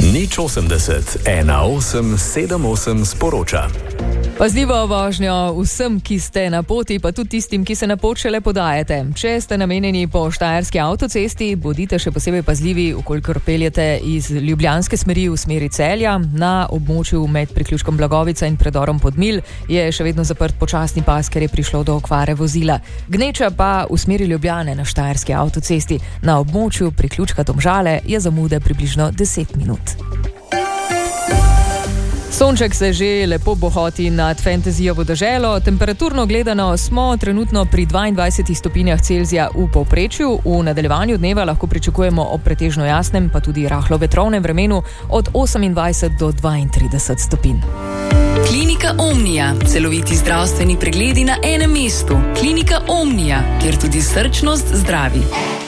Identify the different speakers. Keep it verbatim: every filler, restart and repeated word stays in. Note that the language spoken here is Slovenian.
Speaker 1: Nič osemdeset, ena osem sedem osem sporoča.
Speaker 2: Pazljivo vožnjo vsem, ki ste na poti, pa tudi tistim, ki se na pot šele podajate. Če ste namenjeni po štajerski avtocesti, bodite še posebej pazljivi, ukolikor peljete iz ljubljanske smeri v smeri Celja. Na območju med priključkom Blagovica in predorom Podmilj je še vedno zaprt počasni pas, ker je prišlo do okvare vozila. Gneča pa v smeri Ljubljane na štajerski avtocesti. Na območju priključka Domžale je zamude približno deset minut. Sonček se že lepo bohoti nad fantazijovo deželo. Temperaturno gledano smo trenutno pri dvaindvajsetih stopinjah Celzija v povprečju. V nadaljevanju dneva lahko pričakujemo ob pretežno jasnem, pa tudi rahlo vetrovnem vremenu od osemindvajset do dvaintrideset stopinj.
Speaker 3: Klinika Omnia. Celoviti zdravstveni pregledi na enem mestu. Klinika Omnia, kjer tudi srčnost zdravi.